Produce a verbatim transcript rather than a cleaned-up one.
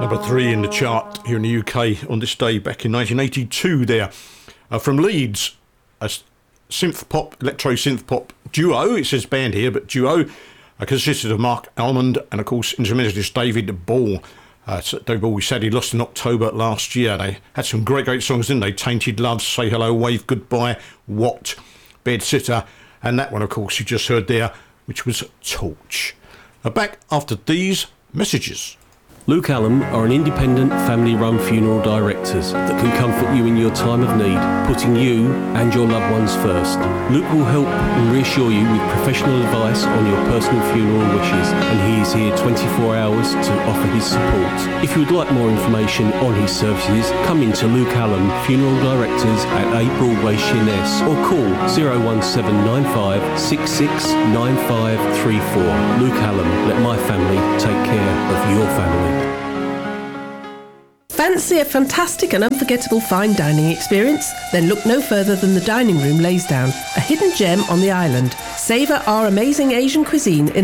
Number three in the chart here in the U K on this day back in nineteen eighty-two there. Uh, from Leeds, a synth pop, electro synth pop duo, it says band here, but duo, uh, consisted of Mark Almond and of course instrumentalist David Ball. Uh, David Ball, we said he lost in October last year. They had some great, great songs, didn't they? Tainted Love, Say Hello, Wave Goodbye, What, Bedsitter, and that one, of course, you just heard there, which was Torch. Now back after these messages. Luke Allen are an independent family-run funeral directors that can comfort you in your time of need, putting you and your loved ones first. Luke will help and reassure you with professional advice on your personal funeral wishes, and he is here twenty-four hours to offer his support. If you would like more information on his services, come into Luke Allen Funeral Directors at eight Broadway, Sheerness, or call zero one seven nine five six six nine five three four. Luke Allen, let my family take care of your family. Fancy a fantastic and unforgettable fine dining experience? Then look no further than the Dining Room Laysdown, a hidden gem on the island. Savour our amazing Asian cuisine in